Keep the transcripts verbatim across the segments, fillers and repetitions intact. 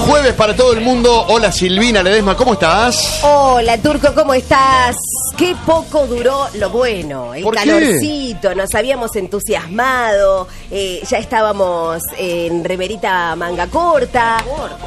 jueves para todo el mundo. Hola Silvina Ledesma, ¿cómo estás? Hola Turco, ¿cómo estás? Qué poco duró lo bueno, el ¿Por calorcito, qué? nos habíamos entusiasmado, eh, ya estábamos en remerita manga corta,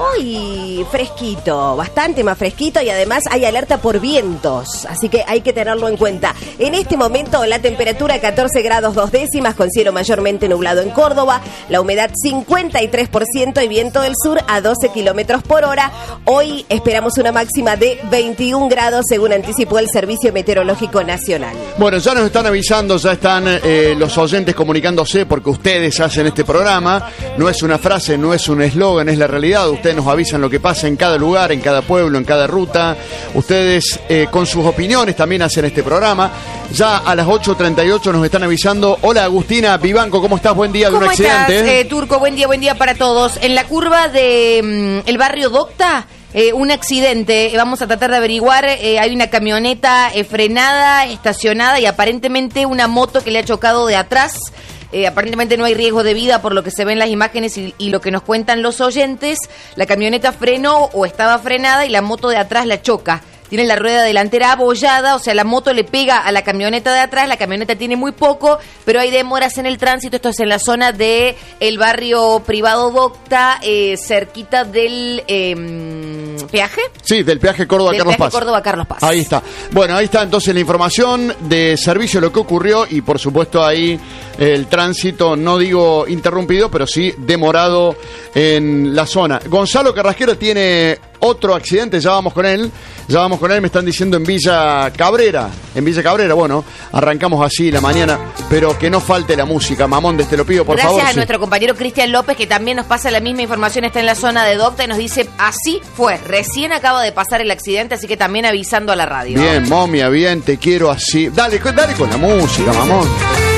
hoy fresquito, bastante más fresquito y además hay alerta por vientos, así que hay que tenerlo en cuenta. En este momento la temperatura catorce grados dos décimas con cielo mayormente nublado en Córdoba, la humedad cincuenta y tres por ciento y viento del sur a doce kilómetros por hora. Hoy esperamos una máxima de veintiún grados según anticipó el Servicio Meteorológico Nacional. Bueno, ya nos están avisando, ya están eh, los oyentes comunicándose porque ustedes hacen este programa. No es una frase, no es un eslogan, es la realidad. Ustedes nos avisan lo que pasa en cada lugar, en cada pueblo, en cada ruta. Ustedes eh, con sus opiniones también hacen este programa. Ya a las ocho treinta y ocho nos están avisando. Hola Agustina Vivanco, ¿cómo estás? Buen día de un ¿Cómo accidente. estás, eh, Turco? Buen día, buen día para todos. En la curva de mm, el barrio Docta, eh, un accidente. Vamos a tratar de averiguar. Eh, hay una camioneta eh, frenada, estacionada y aparentemente una moto que le ha chocado de atrás. Eh, aparentemente no hay riesgo de vida por lo que se ven las imágenes y, y lo que nos cuentan los oyentes. La camioneta frenó o estaba frenada y la moto de atrás la choca. Tiene la rueda delantera abollada, o sea, la moto le pega a la camioneta de atrás, la camioneta tiene muy poco, pero hay demoras en el tránsito. Esto es en la zona de el barrio privado Docta, eh, cerquita del eh, peaje. Sí, del peaje Córdoba del Carlos peaje Paz. Córdoba Carlos Paz. Ahí está. Bueno, ahí está entonces la información de servicio, lo que ocurrió y por supuesto ahí el tránsito, no digo interrumpido, pero sí demorado en la zona. Gonzalo Carrasquero tiene otro accidente, ya vamos con él, ya vamos con él, me están diciendo en Villa Cabrera, en Villa Cabrera, bueno, arrancamos así la mañana, pero que no falte la música, Mamondes, te lo pido por Gracias favor. a Sí. nuestro compañero Cristian López, que también nos pasa la misma información, está en la zona de Docta y nos dice, así fue, recién acaba de pasar el accidente, así que también avisando a la radio. Bien, momia, bien, te quiero así. Dale, dale con la música, mamón.